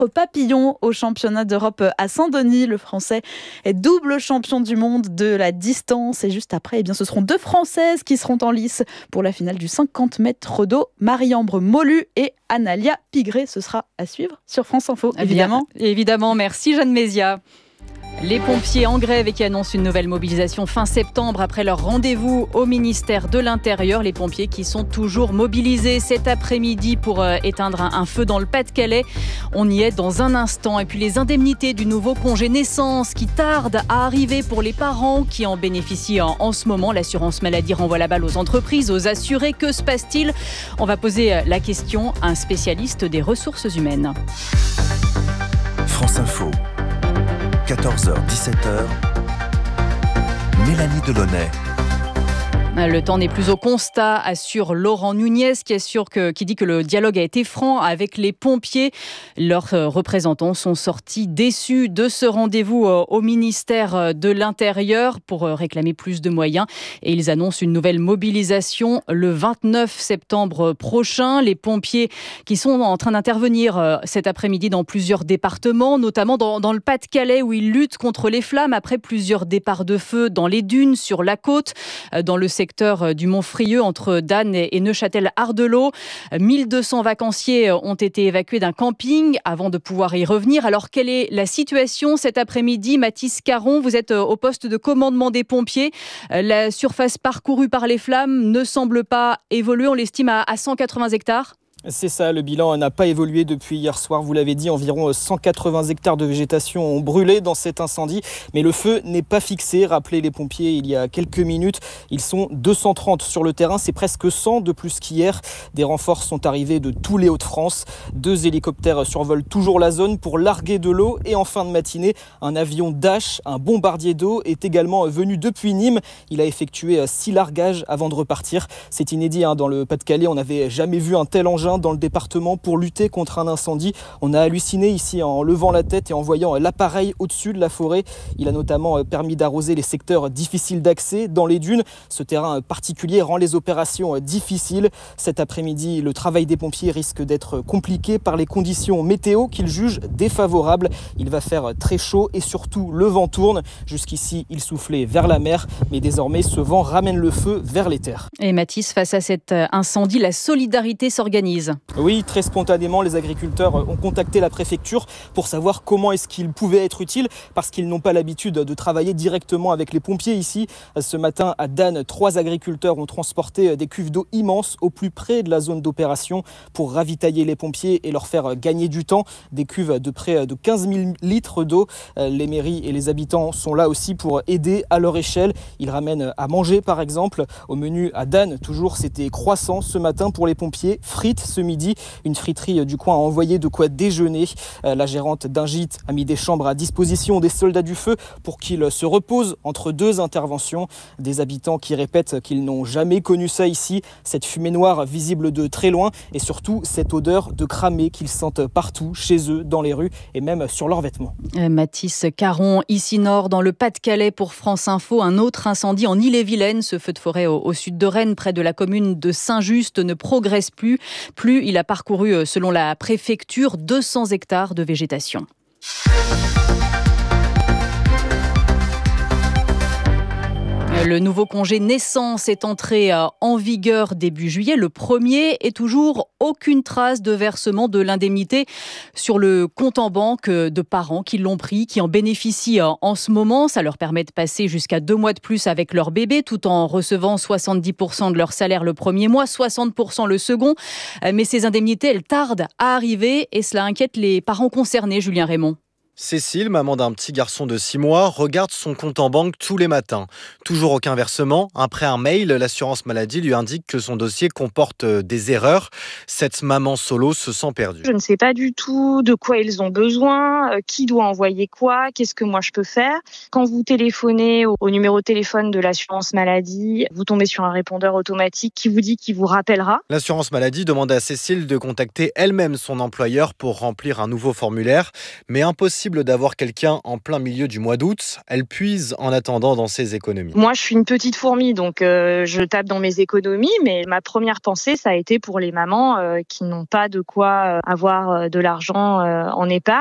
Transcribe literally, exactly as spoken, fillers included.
papillon au championnat d'Europe à Saint-Denis. Le Français est double champion du monde de la distance. Et juste après, eh bien, ce seront deux Françaises qui seront en lice pour la finale du cinquante mètres d'eau. Marie-Ambre Molu et Analia Pigré. Ce sera à suivre sur France Info, évidemment. Bien, évidemment, merci Jeanne Mézia. Les pompiers en grève et qui annoncent une nouvelle mobilisation fin septembre après leur rendez-vous au ministère de l'Intérieur. Les pompiers qui sont toujours mobilisés cet après-midi pour euh, éteindre un, un feu dans le Pas-de-Calais. On y est dans un instant. Et puis les indemnités du nouveau congé naissance qui tardent à arriver pour les parents qui en bénéficient en, en ce moment. L'assurance maladie renvoie la balle aux entreprises, aux assurés. Que se passe-t-il ? On va poser la question à un spécialiste des ressources humaines. France Info. quatorze heures dix-sept heures, Mélanie Delaunay. Le temps n'est plus au constat, assure Laurent Nunez, qui assure que, qui dit que le dialogue a été franc avec les pompiers. Leurs représentants sont sortis déçus de ce rendez-vous au ministère de l'Intérieur pour réclamer plus de moyens. Et ils annoncent une nouvelle mobilisation le vingt-neuf septembre prochain. Les pompiers qui sont en train d'intervenir cet après-midi dans plusieurs départements, notamment dans, dans le Pas-de-Calais où ils luttent contre les flammes après plusieurs départs de feu dans les dunes, sur la côte, dans le secteur du Mont-Frieux entre Dannes et Neuchâtel-Ardelot. mille deux cents vacanciers ont été évacués d'un camping avant de pouvoir y revenir. Alors, quelle est la situation cet après-midi ? Mathis Caron, vous êtes au poste de commandement des pompiers. La surface parcourue par les flammes ne semble pas évoluer. On l'estime à cent quatre-vingts hectares. C'est ça, le bilan n'a pas évolué depuis hier soir. Vous l'avez dit, environ cent quatre-vingts hectares de végétation ont brûlé dans cet incendie. Mais le feu n'est pas fixé. Rappelez les pompiers il y a quelques minutes. Ils sont deux cent trente sur le terrain. C'est presque cent de plus qu'hier. Des renforts sont arrivés de tous les Hauts-de-France. Deux hélicoptères survolent toujours la zone pour larguer de l'eau. Et en fin de matinée, un avion Dash, un bombardier d'eau, est également venu depuis Nîmes. Il a effectué six largages avant de repartir. C'est inédit hein. Dans le Pas-de-Calais, on n'avait jamais vu un tel engin dans le département pour lutter contre un incendie. On a halluciné ici en levant la tête et en voyant l'appareil au-dessus de la forêt. Il a notamment permis d'arroser les secteurs difficiles d'accès dans les dunes. Ce terrain particulier rend les opérations difficiles. Cet après-midi, le travail des pompiers risque d'être compliqué par les conditions météo qu'ils jugent défavorables. Il va faire très chaud et surtout le vent tourne. Jusqu'ici, il soufflait vers la mer, mais désormais ce vent ramène le feu vers les terres. Et Mathis, face à cet incendie, la solidarité s'organise. Oui, très spontanément, les agriculteurs ont contacté la préfecture pour savoir comment est-ce qu'ils pouvaient être utiles parce qu'ils n'ont pas l'habitude de travailler directement avec les pompiers ici. Ce matin, à Dannes, trois agriculteurs ont transporté des cuves d'eau immenses au plus près de la zone d'opération pour ravitailler les pompiers et leur faire gagner du temps. Des cuves de près de quinze mille litres d'eau. Les mairies et les habitants sont là aussi pour aider à leur échelle. Ils ramènent à manger, par exemple. Au menu à Dannes, toujours, c'était croissant ce matin pour les pompiers, frites ce midi. Une friterie du coin a envoyé de quoi déjeuner. La gérante d'un gîte a mis des chambres à disposition des soldats du feu pour qu'ils se reposent entre deux interventions. Des habitants qui répètent qu'ils n'ont jamais connu ça ici. Cette fumée noire visible de très loin et surtout cette odeur de cramé qu'ils sentent partout, chez eux, dans les rues et même sur leurs vêtements. Mathis Caron, ici Nord, dans le Pas-de-Calais pour France Info. Un autre incendie en Ille-et-Vilaine. Ce feu de forêt au, au sud de Rennes, près de la commune de Saint-Just, ne progresse plus. Plus il a parcouru, selon la préfecture, deux cents hectares de végétation. Le nouveau congé naissance est entré en vigueur début juillet, le premier, et toujours aucune trace de versement de l'indemnité sur le compte en banque de parents qui l'ont pris, qui en bénéficient en ce moment. Ça leur permet de passer jusqu'à deux mois de plus avec leur bébé, tout en recevant soixante-dix pour cent de leur salaire le premier mois, soixante pour cent le second. Mais ces indemnités, elles tardent à arriver et cela inquiète les parents concernés, Julien Raymond. Cécile, maman d'un petit garçon de six mois, regarde son compte en banque tous les matins. Toujours aucun versement. Après un mail, l'assurance maladie lui indique que son dossier comporte des erreurs. Cette maman solo se sent perdue. Je ne sais pas du tout de quoi ils ont besoin, qui doit envoyer quoi, qu'est-ce que moi je peux faire. Quand vous téléphonez au numéro de téléphone de l'assurance maladie, vous tombez sur un répondeur automatique qui vous dit qu'il vous rappellera. L'assurance maladie demande à Cécile de contacter elle-même son employeur pour remplir un nouveau formulaire, mais impossible impossible d'avoir quelqu'un en plein milieu du mois d'août. Elle puise en attendant dans ses économies. Moi, je suis une petite fourmi, donc euh, je tape dans mes économies, mais ma première pensée, ça a été pour les mamans euh, qui n'ont pas de quoi avoir de l'argent euh, en épargne.